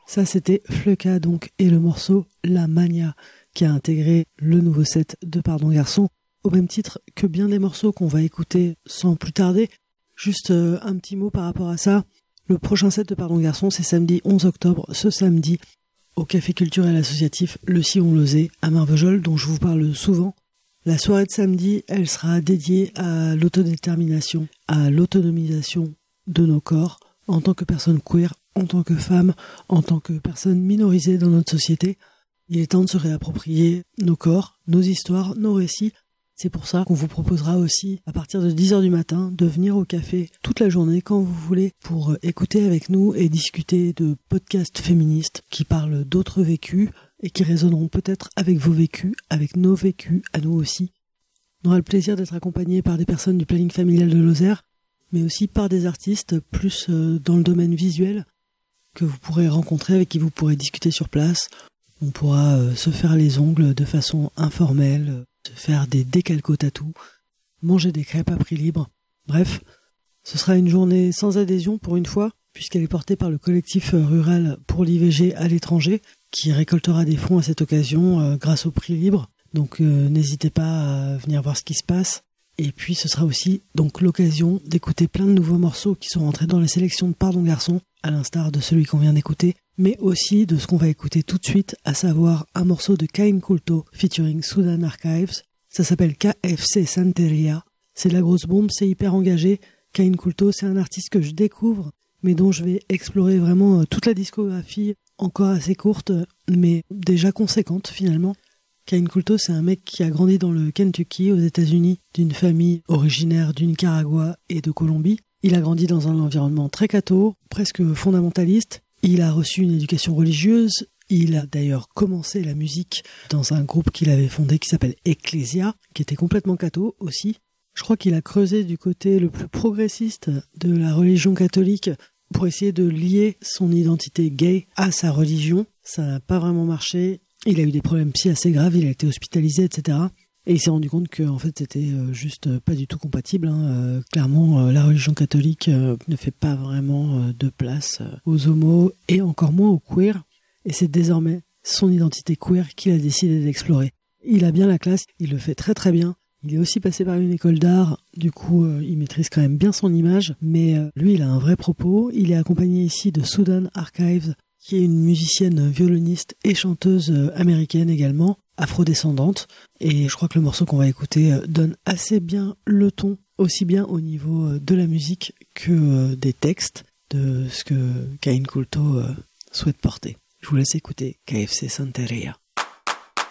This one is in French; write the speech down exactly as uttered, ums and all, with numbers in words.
Ça, c'était Fleka, donc, et le morceau La Mania, qui a intégré le nouveau set de Pardon Garçon, au même titre que bien des morceaux qu'on va écouter sans plus tarder. Juste euh, un petit mot par rapport à ça. Le prochain set de Pardon Garçon, c'est samedi onze octobre, ce samedi, au Café culturel associatif Le Sillon-Lozé, à Marvejols, dont je vous parle souvent. La soirée de samedi, elle sera dédiée à l'autodétermination, à l'autonomisation de nos corps, en tant que personnes queer, en tant que femmes, en tant que personnes minorisées dans notre société. Il est temps de se réapproprier nos corps, nos histoires, nos récits. C'est pour ça qu'on vous proposera aussi, à partir de dix heures du matin, de venir au café toute la journée, quand vous voulez, pour écouter avec nous et discuter de podcasts féministes qui parlent d'autres vécus et qui résonneront peut-être avec vos vécus, avec nos vécus, à nous aussi. On aura le plaisir d'être accompagnés par des personnes du planning familial de Lozère, mais aussi par des artistes plus dans le domaine visuel que vous pourrez rencontrer, avec qui vous pourrez discuter sur place. On pourra se faire les ongles de façon informelle, se faire des décalco-tatous, manger des crêpes à prix libre. Bref, ce sera une journée sans adhésion pour une fois, puisqu'elle est portée par le collectif rural pour l'I V G à l'étranger, qui récoltera des fonds à cette occasion euh, grâce au prix libre. Donc euh, n'hésitez pas à venir voir ce qui se passe. Et puis ce sera aussi donc l'occasion d'écouter plein de nouveaux morceaux qui sont rentrés dans les sélections de Pardon Garçon, à l'instar de celui qu'on vient d'écouter, mais aussi de ce qu'on va écouter tout de suite, à savoir un morceau de Cain Kulto featuring Sudan Archives. Ça s'appelle K F C Santeria. C'est de la grosse bombe, c'est hyper engagé. Cain Kulto, c'est un artiste que je découvre, mais dont je vais explorer vraiment toute la discographie, encore assez courte, mais déjà conséquente finalement. Cain Kulto, c'est un mec qui a grandi dans le Kentucky, aux États-Unis, d'une famille originaire du Nicaragua et de Colombie. Il a grandi dans un environnement très catho, presque fondamentaliste. Il a reçu une éducation religieuse. Il a d'ailleurs commencé la musique dans un groupe qu'il avait fondé qui s'appelle Ecclesia, qui était complètement catho aussi. Je crois qu'il a creusé du côté le plus progressiste de la religion catholique pour essayer de lier son identité gay à sa religion. Ça n'a pas vraiment marché. Il a eu des problèmes psy assez graves, il a été hospitalisé, et cetera. Et il s'est rendu compte que en fait, c'était juste pas du tout compatible. Hein. Euh, clairement, euh, la religion catholique euh, ne fait pas vraiment euh, de place aux homos et encore moins aux queers. Et c'est désormais son identité queer qu'il a décidé d'explorer. Il a bien la classe, il le fait très très bien. Il est aussi passé par une école d'art, du coup euh, il maîtrise quand même bien son image, mais euh, lui il a un vrai propos. Il est accompagné ici de Sudan Archives, qui est une musicienne violoniste et chanteuse euh, américaine également, afrodescendante, et je crois que le morceau qu'on va écouter euh, donne assez bien le ton, aussi bien au niveau euh, de la musique que euh, des textes, de ce que Cain Kulto euh, souhaite porter. Je vous laisse écouter K F C Santeria.